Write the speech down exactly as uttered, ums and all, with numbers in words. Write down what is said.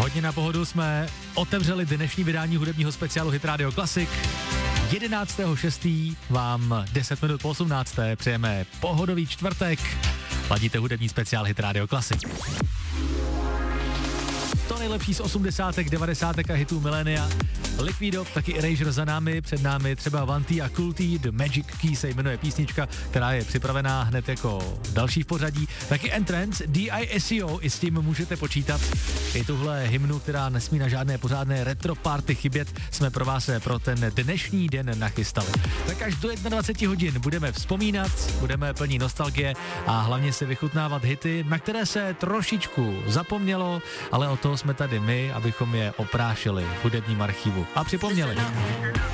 Hodně na pohodu jsme otevřeli dnešní vydání hudebního speciálu Hit Radio Classic. jedenáctého šestého vám deset minut po osmnácté přejeme pohodový čtvrtek. Ladíte hudební speciál Hit Radio Classic. To nejlepší z osmdesátek, devadesátek a hitů milénia. Liquido, taky Erasure za námi, před námi třeba Vanty a Kulty, The Magic Key se jmenuje písnička, která je připravená hned jako další v pořadí. Taky Entrance, D I S E O, i s tím můžete počítat. I tuhle hymnu, která nesmí na žádné pořádné retro party chybět, jsme pro vás pro ten dnešní den nachystali. Tak až do dvacet jedna hodin budeme vzpomínat, budeme plní nostalgie a hlavně se vychutnávat hity, na které se trošičku zapomnělo, ale o toho jsme tady my, abychom je oprášili v hudebním archivu a připomněli.